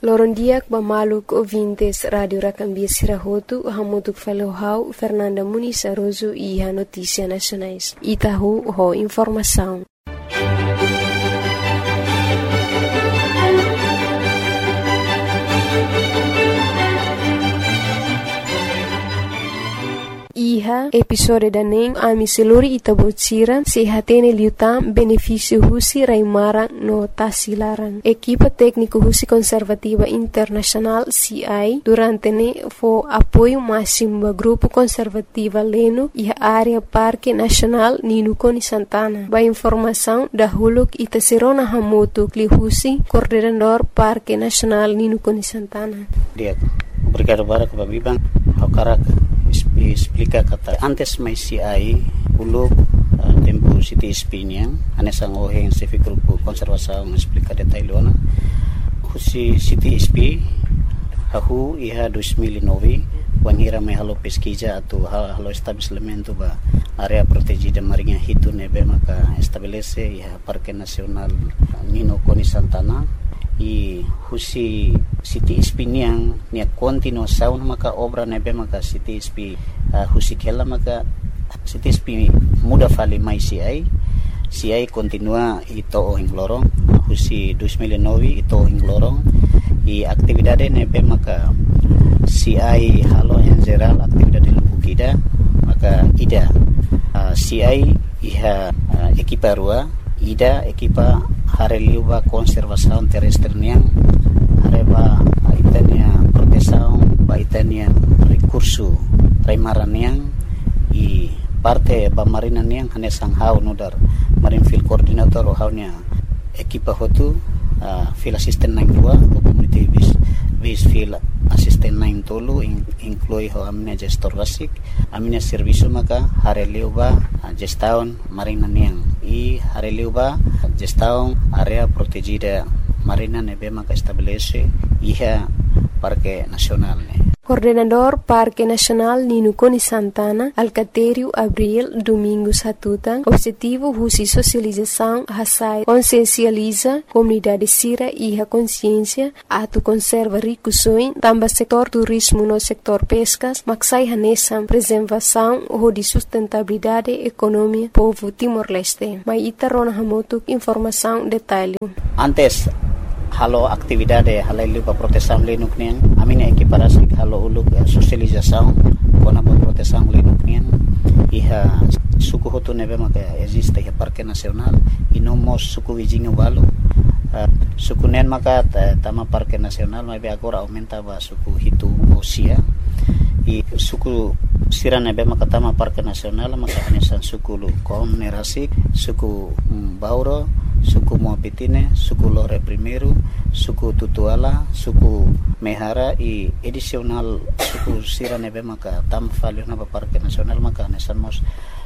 Lorondiak Bamaluk ouvintes Radio Racambia Sirahotu, Hamutuk Falohau, Fernanda Muniz Aroso e a Notícia Nacionais. Itahu ho informação. Iha episode daning ami seluri itabotsira sehatene liutam benefício husi raimara no tasilaran. Equipa técnico husi conservativa internacional CI durante ne fo apoio máximo do grupo conservativa leno e a área Parque Nacional Ninukoni Santana. Ba informação da huluk itaserona hamoto kli husi coordenador Parque Nacional Ninukoni Santana. Obrigado para que babibang hakarak explica kata antes mai CI uluk tempo City Spiniang anesang oheng civic grupo konservasaung explica detailona husi City SP hahu iha 2009 wanhira mai halo pesquisa atau halo estabelecimento ba area protegida marinha hitu nebe maka estabelece iha Parque Nacional Ninukoni Santana i husi City Spiniang nia continuação maka obra nebe maka City SP husi kela maka City SP muda fali mai CI continua ito ohing lorong husi 2009 ito ohing lorong i aktividade nebe maka CI halo en geral aktividade lubukida maka ida CI iha ekipa rua ida ekipa hareliuba konservasaun terrestre niang hareba itania protesaun ba itania recurso raimaran niang i parte ba marina niang hanesang hau nudar marine field coordinator haunya ekipa hotu field assistant 92 community base field assistant 9 tolu inclui ho amina gestor basic amina serviço maka hareliuba gestaun marina niang i hareliuba gestaun area protegida marina nebe maka estabelece iha Parque Nacional Coordenador Parque Nacional Ninukoni Santana, Alcatério Abril Domingos Hatutan, objetivo husi socialização hasai consciencializa comunidade sira e a consciência atu conserva ricusoin tamba setor turismo no setor pescas maksai hanesam preservação ou de sustentabilidade economia povo Timor-Leste. Mai itarona hamotuk informação detalhe. Antes halo aktividade halailu pa proteção lenuk nian amina equiparasi halo uluk socialização kona pa proteção lenuk nian iha suku hotu nebe maka existe iha Parque Nacional inomos suku wijinga walu suku nen maka tama Parque Nacional mai be agora aumenta ba suku hitu osia i suku sira nebe maka tama Parque Nacional maka hanesan suku lu komerasik suku bauro suku Moapitine, suku Lore Primeiro, suku Tutuala, suku Mehara i edisional suku sira nebe maka tam falio na Parque Nacional maka nesamos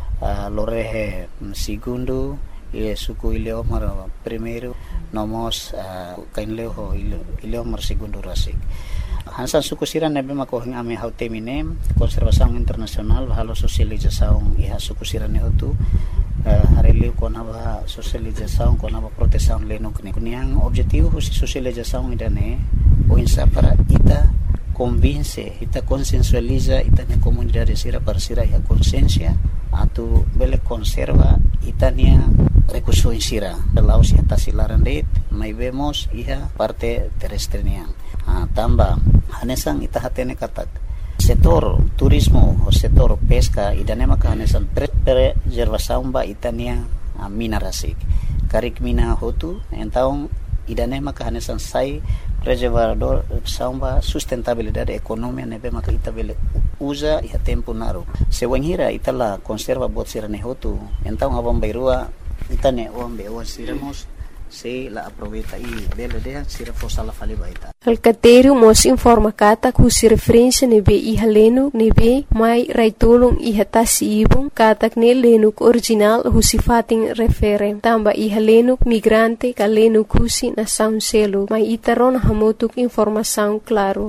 Lorehe Segundo i suku Ileomar Primeiro nomos kainleo Ileomar Segundo Rasik. Hansan suku sira nebe maka hing ame hautemine konservasaung internasional halo sosializasaung iha suku sira ne hotu hareliu kona ba socialização kona ba proteção lenuk ne kuniang objetivo husi socialização idane o insa para ita convince ita consensualiza ita ne comunidade sira para sira ya consciência atu bele conserva itania recurso sira dalau si tasilaran det mai vemos iha parte terrestre niang tamba hanesang ita hatene katak setor turismo o setor pesca idane maka hanesan preservação ba itania mina rasik karik mina hotu então idane maka hanesan sai preservador samba sustentabilidade economia nebe maka itabele usa e tempo naru se wanhira itala conserva bot sirane hotu então abang bairua itane ombe o siramos se la aproveita e bela de sira fosala fali baita Alcatério mos informa kata kusi referência nebe iha lenu nebe mai raitulung iha tasi ibung katak ne lenuk original husi fating refere tamba iha lenuk migrante ka lenuk husi na sound selo mai itaron hamotuk informação claro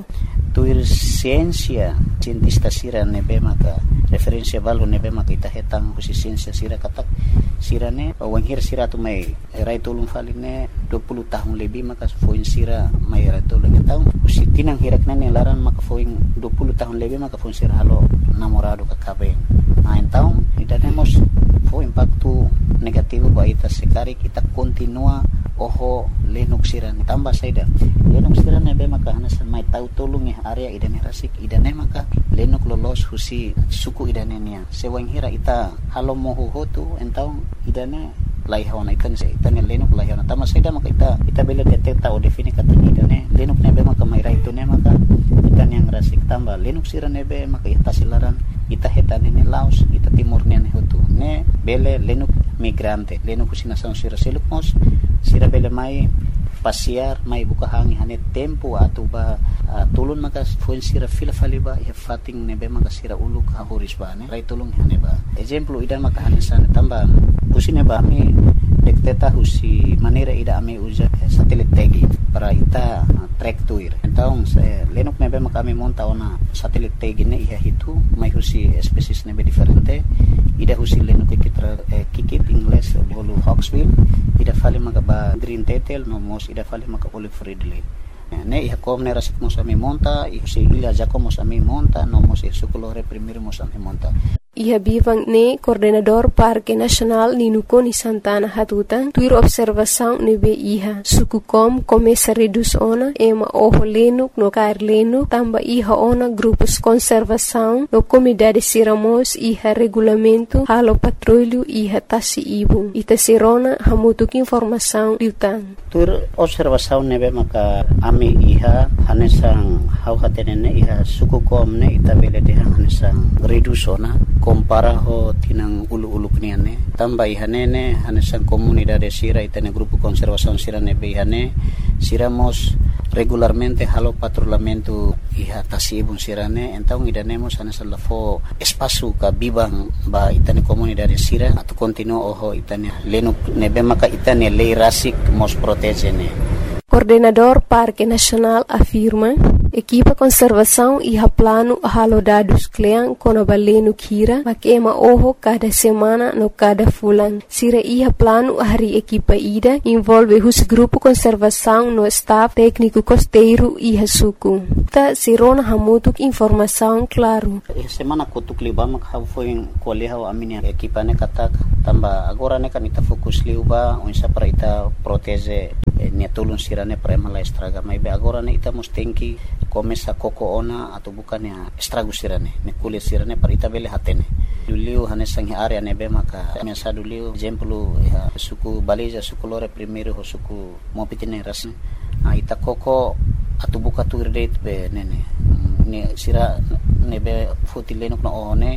tuir siensia cientista sira nebe maka referensia balu nebe maka ita hetang husi siensia sira katak sirane wanghir sira tu mai rai tolong faline 20 tahun lebih maka foin sira mai rai tolong tahun husi tinang hirak nane laran maka foin 20 tahun lebih maka foin sira halo namorado kakabe tahun ida nemos fo impacto negativo ba ita sekari kita continua oho lenuk sira tambah saida lenuk sira nebe maka hanas mai tau tolong area idane rasik idane maka lenuk lolos husi suku idane nia sewang hira ita halo mohu hotu entau idane laihona itane lenuk laihona tama saida maka ita bela detecta o defini kata idane lenuk nebe maka mai raitu ne maka itane yang rasik tambah lenuk sira nebe maka ita silaran ita hetane ne laos ita timur ne hotu ne bele lenuk migrante lenuk husina sang sira seluk mos sira bele mai pasiar mai buka hangi hane tempo atau ba tulun maka fuen sira fila faliba ya fating nebe maka sira uluk hahuris ba ne rai tulung hane ba example ida maka hane sana tambah usine ba mi dekteta husi manera ida ame uja satelit tagi para ita track tuir então lenuk nebe maka mi monta ona satelit tagi ne iha hitu mai husi species nebe diferente ida husi lenuk kikit English bolu Hawksbill ida fali maka ba green tetel no mos ida fali maka olive ridley ne iha kom ne rasik mos ami monta si ila jako mos ami monta no mos sukulore primero mos ami monta Iha bivang ne coordenador Parque Nacional Ninukoni Santana Hatutan tuir observação nebe iha suku kom começa reduz ona ema oho lenuk no kair lenuk tamba iha ona grupos conservação no comunidade siramos iha regulamento halo patrulho iha tasi ibu ita sirona hamutuk informação liutan tuir observação nebe maka ami iha hanesang hau hatenene iha suku kom ne ita bele de hanesang reduz ona compara ho tinang ulu-ulu kniane tambah ihanene hanesan comunidade sira itane grupo conservação sira nebe ihane siramos regularmente halo patrulhamento iha tasibun sirane então idanemos hanesan lafo espaço ka bibang ba itane comunidade sira atau continuo oho itane lenuk nebe maka itane lei rasik mos protegene. Coordenador Parque Nacional afirma equipa conservação iha plano halo dados klean kono balenu kira makema oho cada semana no cada fulan sira iha plano hari equipa ida envolve hus grupo conservação no staff técnico costeiro iha suku ta sirona hamutuk informação claro semana kutuk liba mak ha foi koleha aminia equipa ne katak tamba agora ne kan ita fokus liuba unsa para ita protege ne tulun sirane para mala estraga mai be agora ne ita mustenki começa koko ona atau bukan ya estrago sirane ne kulit sirane para ita bele hatene duliu hanesang area ne be maka mesa duliu exemplo ya suku baliza suku lore primero ho suku mopitine ras ita koko atau buka tuir date be nene ne sira ne be fotilenok na one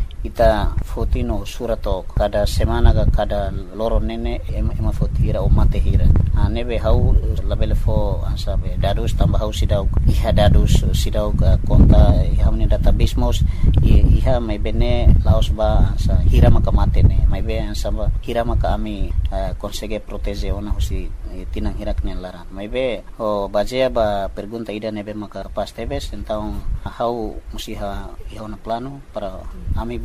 ita fotino surato kada semana kada loro nene ema fotira o mate hira nebe hau labele fo ansabe dadus tambah hau sidau iha dadus sidau konta iha ne database mos iha mai bene laos ba ansa hira maka mate ne mai be ansaba hira maka ami consegue protege ona husi tinang hirak ne lara mai be o bajea ba pergunta ida nebe maka pas tebes então hau musiha iha na plano para ami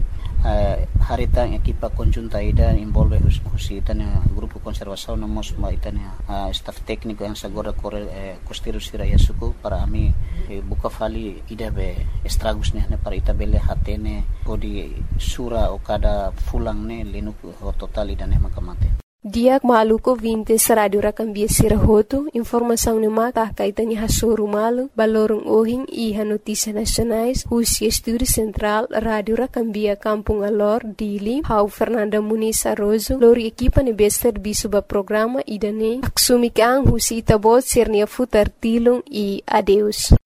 haritang equipa conjunta ida involve husi itania grupo conservação nomos ma itania staff técnico yang sagora costeiro sira yasuku para ami buka fali ida be estragos ne para ita bele hatene podi sura o kada fulang ne lenuk total ida ne makamate Diak maluko vintes radio rakambia sirahoto informação ne mata kaitanya hasuru malu balorong ohing iha notícia nacionais husi estúdio central radio rakambia Kampung Alor Dili hau Fernanda Muniz Arrozo lori equipa ne bester bisuba programa idane aksumikang husi itabot sirnia futar tilung e adeus